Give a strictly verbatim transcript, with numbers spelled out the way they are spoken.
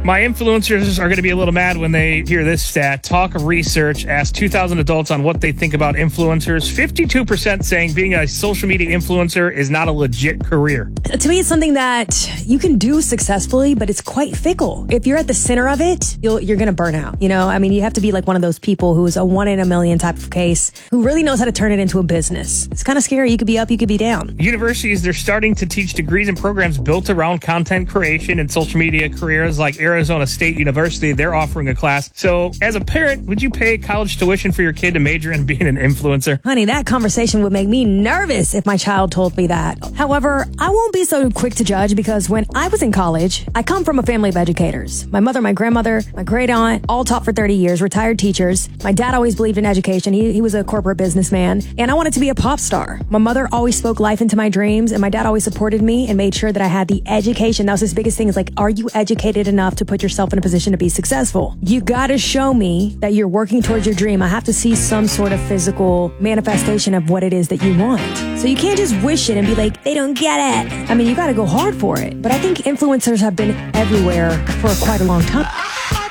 My influencers are going to be a little mad when they hear this stat. Talk Research asked two thousand adults on what they think about influencers. fifty-two percent saying being a social media influencer is not a legit career. To me, it's something that you can do successfully, but it's quite fickle. If you're at the center of it, you'll, you're going to burn out. You know, I mean, you have to be like one of those people who's a one in a million type of case, who really knows how to turn it into a business. It's kind of scary. You could be up, you could be down. Universities, they're starting to teach degrees and programs built around content creation and social media careers. Like Arizona State University, they're offering a class. So as a parent, would you pay college tuition for your kid to major in being an influencer? Honey, that conversation would make me nervous if my child told me that. However, I won't be so quick to judge because when I was in college, I come from a family of educators. My mother, my grandmother, my great aunt, all taught for thirty years, retired teachers. My dad always believed in education. He, he was a corporate businessman, and I wanted to be a pop star. My mother always spoke life into my dreams, and my dad always supported me and made sure that I had the education. That was his biggest thing, is like, are you educated enough to put yourself in a position to be successful? You gotta show me that you're working towards your dream. I have to see some sort of physical manifestation of what it is that you want. So you can't just wish it and be like, they don't get it. I mean, you gotta go hard for it. But I think influencers have been everywhere for quite a long time.